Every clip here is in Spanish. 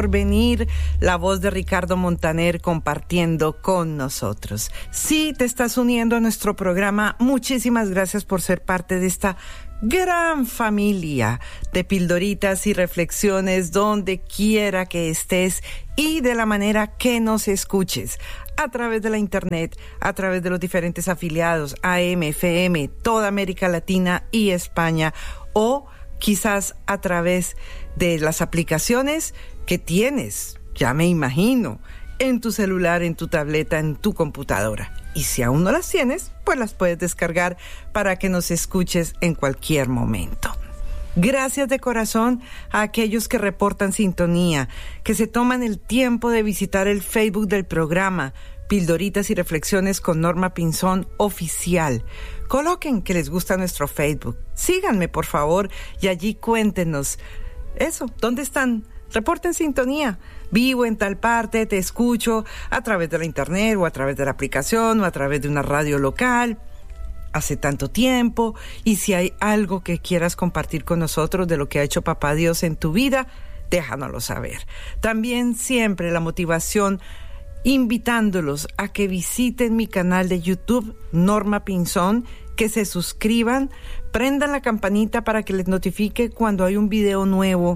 por venir, la voz de Ricardo Montaner compartiendo con nosotros. Si te estás uniendo a nuestro programa, muchísimas gracias por ser parte de esta gran familia de pildoritas y reflexiones donde quiera que estés y de la manera que nos escuches, a través de la internet, a través de los diferentes afiliados, AM, FM, toda América Latina y España, o quizás a través de las aplicaciones que tienes, ya me imagino, en tu celular, en tu tableta, en tu computadora. Y si aún no las tienes, pues las puedes descargar para que nos escuches en cualquier momento. Gracias de corazón a aquellos que reportan sintonía, que se toman el tiempo de visitar el Facebook del programa, Pildoritas y Reflexiones con Norma Pinzón Oficial. Coloquen que les gusta nuestro Facebook. Síganme, por favor, y allí cuéntenos eso, ¿dónde están? Reporten sintonía. Vivo en tal parte, te escucho a través de la internet o a través de la aplicación o a través de una radio local. Hace tanto tiempo, y si hay algo que quieras compartir con nosotros de lo que ha hecho Papá Dios en tu vida, déjanoslo saber. También siempre la motivación, invitándolos a que visiten mi canal de YouTube, Norma Pinzón, que se suscriban, prendan la campanita para que les notifique cuando hay un video nuevo,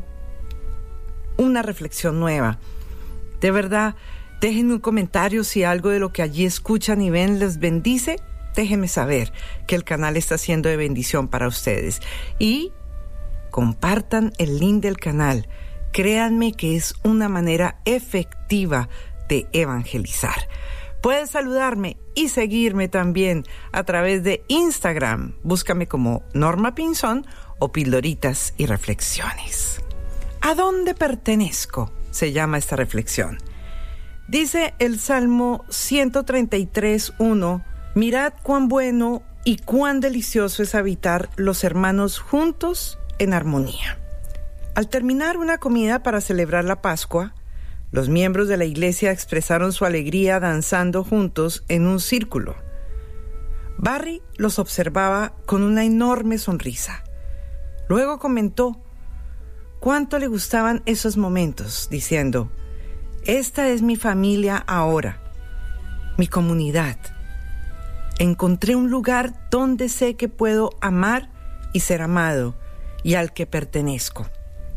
una reflexión nueva. De verdad, déjenme un comentario si algo de lo que allí escuchan y ven les bendice. Déjenme saber que el canal está siendo de bendición para ustedes. Y compartan el link del canal. Créanme que es una manera efectiva de evangelizar. Puedes saludarme y seguirme también a través de Instagram. Búscame como Norma Pinzón o Pildoritas y Reflexiones. ¿A dónde pertenezco? Se llama esta reflexión. Dice el Salmo 133:1: mirad cuán bueno y cuán delicioso es habitar los hermanos juntos en armonía. Al terminar una comida para celebrar la Pascua, los miembros de la iglesia expresaron su alegría danzando juntos en un círculo. Barry los observaba con una enorme sonrisa. Luego comentó cuánto le gustaban esos momentos, diciendo: esta es mi familia ahora, mi comunidad. Encontré un lugar donde sé que puedo amar y ser amado, y al que pertenezco.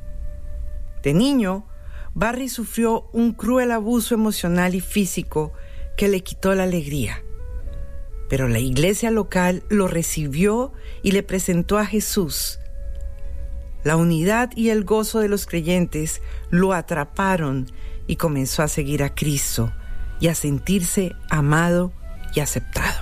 De niño, Barry sufrió un cruel abuso emocional y físico que le quitó la alegría. Pero la iglesia local lo recibió y le presentó a Jesús. La unidad y el gozo de los creyentes lo atraparon y comenzó a seguir a Cristo y a sentirse amado y aceptado.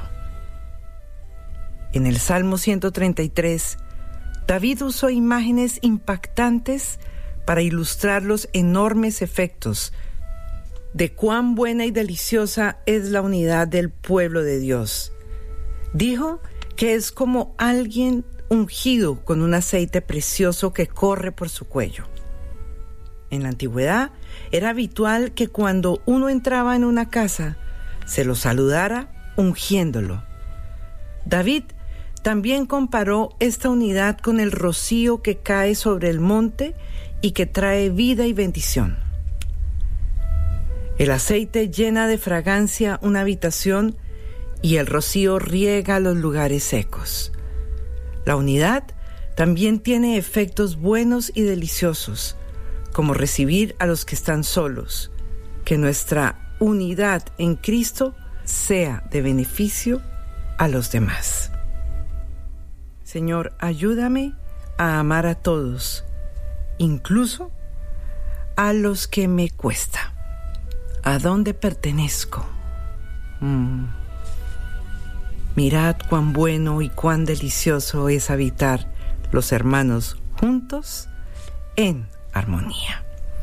En el Salmo 133, David usó imágenes impactantes para ilustrar los enormes efectos de cuán buena y deliciosa es la unidad del pueblo de Dios. Dijo que es como alguien ungido con un aceite precioso que corre por su cuello. En la antigüedad era habitual que cuando uno entraba en una casa se lo saludara ungiéndolo. David también comparó esta unidad con el rocío que cae sobre el monte y que trae vida y bendición. El aceite llena de fragancia una habitación y el rocío riega los lugares secos. La unidad también tiene efectos buenos y deliciosos, como recibir a los que están solos. Que nuestra unidad en Cristo sea de beneficio a los demás. Señor, ayúdame a amar a todos, incluso a los que me cuesta. ¿A dónde pertenezco? Mirad cuán bueno y cuán delicioso es habitar los hermanos juntos en armonía.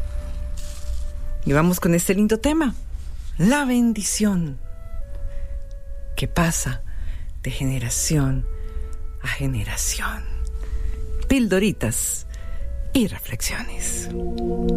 Y vamos con este lindo tema, la bendición, que pasa de generación a generación. Pildoritas y reflexiones.